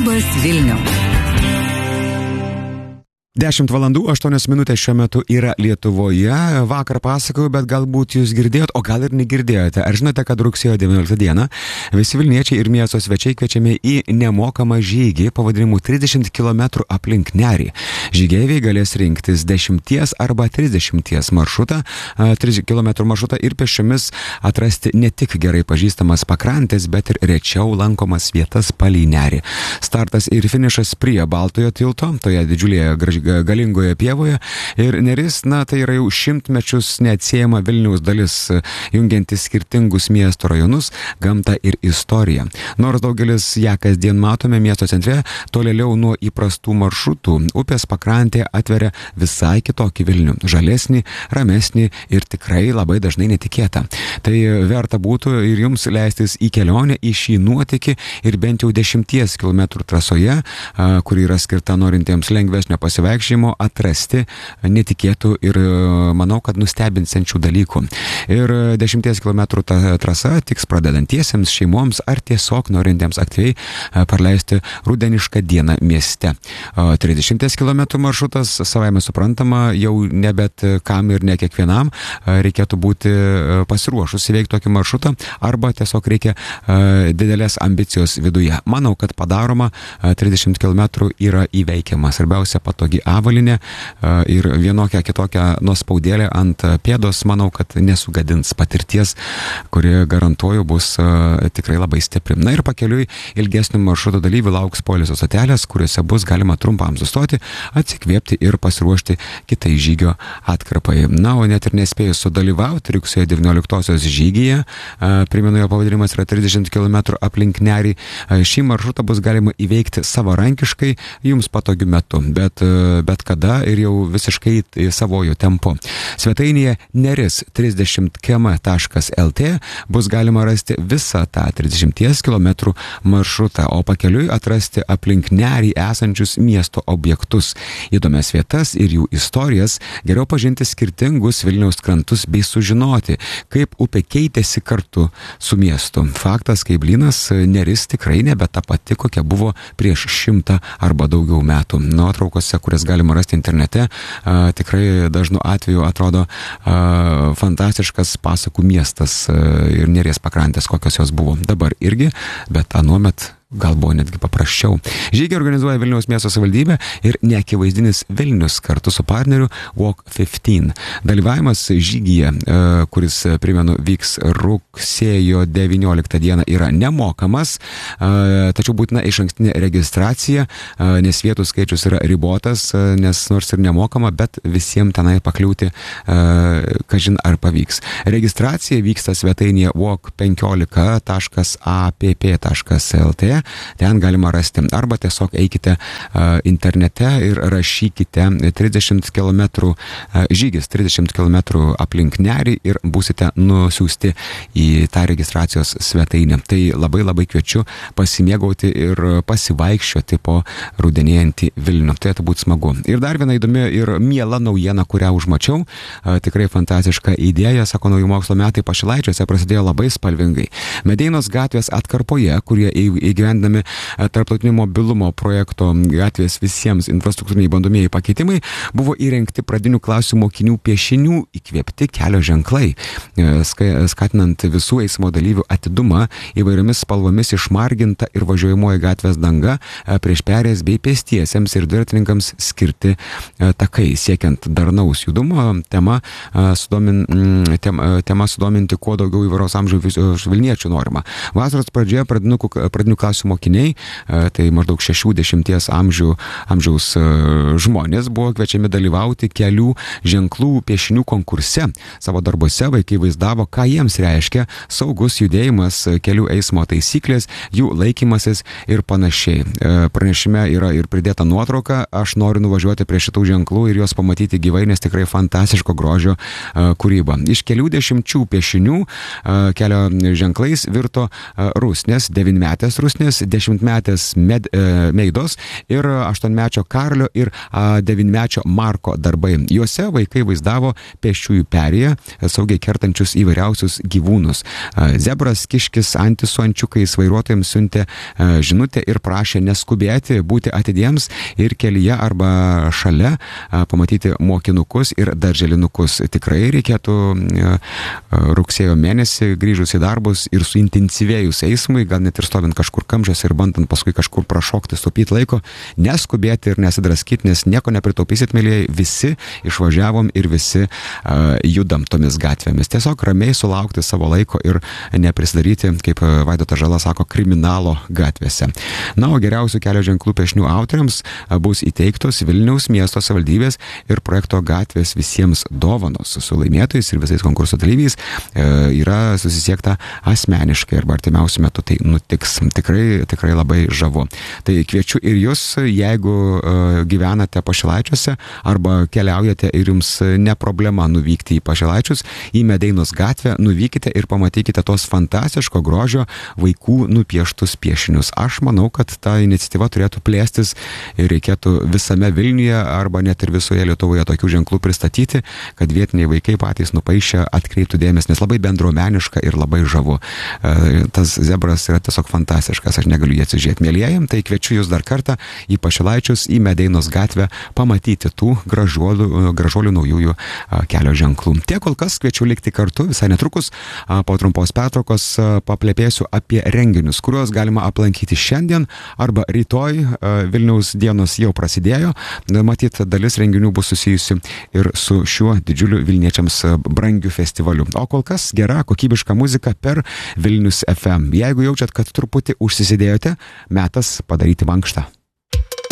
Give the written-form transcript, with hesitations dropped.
Labas Vilniau. 10 valandų 8 minutės šiuo metu yra Lietuvoje. Vakar pasakojau, bet galbūt jūs girdėjot, o gal ir negirdėjote. Ar žinote, kad rugsėjo 19 dieną visi Vilniečiai ir miesto svečiai kviečiami į nemokamą žygį pavadinimu 30 km aplink Nerį. Žygeiviai galės rinktis 10 arba 30 maršrutą, 30 km maršrutą ir pėsčiomis atrasti ne tik gerai pažįstamas pakrantės, bet ir rečiau lankomas vietas palei Nerį. Startas ir finišas prie Baltojo tilto, toje didžiulėje galingoje pievoje, ir Neris, tai yra jau šimtmečius neatsiejama Vilniaus dalis, jungiantis skirtingus miesto rajonus, gamtą ir istoriją. Nors daugelis ją kasdien matome miesto centre, tolėliau nuo įprastų maršrutų, upės pakrantė atveria visai kitokį Vilnių, žalesnį, ramesnį ir tikrai labai dažnai netikėtą. Tai verta būtų ir jums leistis į kelionę į šį nuotykį ir bent jau 10 km trasoje, kuri yra skirta norintiems lengvesnio pasivaikščiojimo, atrasti netikėtų ir, manau, kad nustebinsiančių dalykų. Ir 10 km trasa tiks pradedantiesiems, šeimoms ar tiesiog norintiems aktyviai praleisti rudenišką dieną mieste. 30 km maršrutas, savaime suprantama, jau nebet kam ir ne kiekvienam reikėtų būti pasiruošus įveikti tokį maršrutą, arba tiesiog reikia didelės ambicijos viduje. Manau, kad padaroma 30 km yra įveikiama. Svarbiausia patogi avalinė ir vienokia kitokia nuospaudėlė ant pėdos, manau, kad nesugadins patirties, kuri, garantuoju, bus tikrai labai stipri. Na ir pakeliui ilgesnių maršruto dalyvių lauks poilsio stotelės, kuriuose bus galima trumpam sustoti, atsikvėpti ir pasiruošti kitai žygio atkarpai. Na, o net ir nespėjus sudalyvauti rugsėjo 19-osios žygyje, primenu, jo pavadinimas yra 30 km aplink Nerį, šį maršrutą bus galima įveikti savarankiškai, jums patogiu metu, bet kada ir jau visiškai savojo tempu. Svetainėje neris30km.lt bus galima rasti visą tą 30 km maršrutą, o pakeliui atrasti aplink Nerį esančius miesto objektus, įdomias vietas ir jų istorijas, geriau pažinti skirtingus Vilniaus krantus bei sužinoti, kaip upė keitėsi kartu su miestu. Faktas, kaip blynas, Neris tikrai nebe ta pati, kokia buvo prieš 100 arba daugiau metų. Nuotraukose, kurias galima rasti internete, tikrai dažnu atveju atrodo fantastiškas pasakų miestas ir Neries pakrantės, kokios jos buvo dabar irgi, bet anuomet gal buvo netgi paprasčiau. Žygį organizuoja Vilniaus miesto savivaldybė ir neakivaizdinis Vilnius kartu su partneriu Walk 15. Dalyvavimas žygyje, kuris, primenu, vyks rugsėjo 19 dieną, yra nemokamas, tačiau būtina išankstinė registracija, nes vietų skaičius yra ribotas, nes nors ir nemokama, bet visiems tenai pakliūti, kažin ar pavyks. Registracija vyksta svetainėje walk15.app.lt. Ten galima rasti. Arba tiesiog eikite internete ir rašykite 30 km žygis, 30 km aplink Nerį ir būsite nusiųsti į tą registracijos svetainę. Tai labai kviečiu pasimėgauti ir pasivaikščioti po rudenėjantį Vilnių. Tai būtų smagu. Ir dar viena įdomi ir miela naujiena, kurią užmačiau. Tikrai fantastiška idėja, sako, naujų mokslo metai Pašilaičiuose prasidėjo labai spalvingai. Medeinos gatvės atkarpoje, kurie įgyvendami tarptautinio mobilumo projekto gatvės visiems infrastruktūriniai bandomieji pakeitimai, buvo įrengti pradinių klasių mokinių piešinių įkvėpti kelio ženklai, skatinant visų eismo dalyvių atidumą, įvairiomis spalvomis išmarginta ir važiuojamoji gatvės danga, prieš perėjas bei pėstiesiems ir dviratininkams skirti takai, siekiant darnaus judumo. Tema sudominti kuo daugiau įvairaus amžiaus Vilniečių norima. Vasaros pradžioje pradinių klasių mokiniai, tai maždaug 60 amžiaus žmonės buvo kviečiami dalyvauti kelių ženklų piešinių konkurse. Savo darbuose vaikai vaizdavo, ką jiems reiškia saugus judėjimas, kelių eismo taisyklės, jų laikymasis ir panašiai. Pranešime yra ir pridėta nuotrauka, aš noriu nuvažiuoti prie šitų ženklų ir juos pamatyti gyvai, nes tikrai fantastiško grožio kūryba. Iš kelių 10 piešinių kelio ženklais virto rusnės, 9-metės rusnės Agnės, 10-metės Meidos ir 8-mečio Karlio ir 9-mečio Marko darbai. Juose vaikai vaizdavo pėsčiųjų perėją, saugiai kertančius įvairiausius gyvūnus. Zebras, kiškis, antis su ančiukais vairuotojams siuntė žinutę ir prašė neskubėti, būti atidiems ir kelyje arba šalia pamatyti mokinukus ir darželinukus. Tikrai reikėtų rugsėjo mėnesį grįžus į darbus ir suintensyvėjus eismui, gal net ir stovint kažkur kamžčiuose ir bandant paskui kažkur prašokti, sutaupyti laiko, neskubėti ir nesidraskyti, nes nieko nepritaupysit, mėlyjei, visi išvažiavom ir visi judam tomis gatvėmis. Tiesiog ramiai sulaukti savo laiko ir neprisidaryti, kaip Vaidotas Žala sako, kriminalo gatvėse. Na, o geriausių kelio ženklų piešinių autoriams bus įteiktos Vilniaus miesto savivaldybės ir projekto Gatvės visiems dovanos. Su laimėtojais ir visais konkurso dalyviais yra susisiekta asmeniškai arba artimiausiu metu tai nutiks. Tikrai labai žavu. Tai kviečiu ir jūs, jeigu gyvenate Pašilaičiuose arba keliaujate ir jums ne problema nuvykti į Pašilaičius, į Medeinos gatvę, nuvykite ir pamatykite tos fantastiško grožio vaikų nupieštus piešinius. Aš manau, kad ta iniciatyva turėtų plėstis ir reikėtų visame Vilniuje arba net ir visoje Lietuvoje tokių ženklų pristatyti, kad vietiniai vaikai patys nupaišę atkreiptų dėmesį, nes labai bendruomeniška ir labai žavu. Tas zebras yra tiesiog fantastiškas, aš negaliu jį atsižiūrėti. Mėlyjei, tai kviečiu jūs dar kartą į Pašilaičius, į Medeinos gatvę pamatyti tų gražuolių naujųjų kelio ženklų. Tiek kol kas kviečiu likti kartu, visai netrukus po trumpos pertraukos paplepėsiu apie renginius, kuriuos galima aplankyti šiandien arba rytoj. Vilniaus dienos jau prasidėjo, matyt, dalis renginių bus susijusi ir su šiuo didžiuliu Vilniečiams brangiu festivaliu. O kol kas gera, kokybiška muzika per Vilnius FM. Jeigu jaučiat, kad truputį užsisidėjote, metas padaryti mankštą.